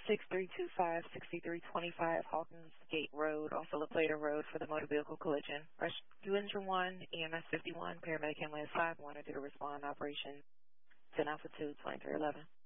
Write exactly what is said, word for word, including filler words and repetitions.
six three two five, six three two five Hawkins Gate Road, also La Plata Road for the motor vehicle collision. Rescue Engine one, E M S fifty-one, paramedic Henley five one to respond operation ten Alpha two, twenty-three eleven.